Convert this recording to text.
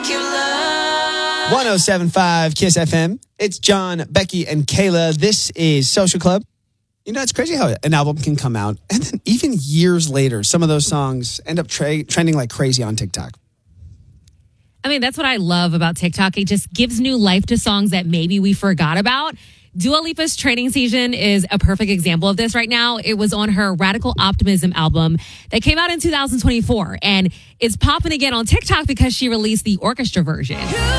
107.5 Kiss FM. It's John, Becky, and Kayla. This is Social Club. You know, it's crazy how an album can come out, and then even years later, some of those songs end up trending like crazy on TikTok. I mean, that's what I love about TikTok. It just gives new life to songs that maybe we forgot about. Dua Lipa's Training Season is a perfect example of this right now. It was on her Radical Optimism album that came out in 2024, and it's popping again on TikTok because she released the orchestra version.